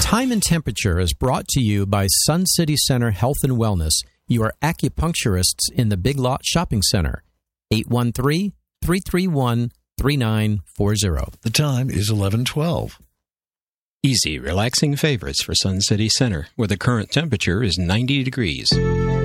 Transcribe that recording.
Time and Temperature is brought to you by Sun City Center Health and Wellness, your acupuncturists in the Big Lot Shopping Center. 813-331-3940. The time is 11:12. Easy, relaxing favorites for Sun City Center, where the current temperature is 90 degrees.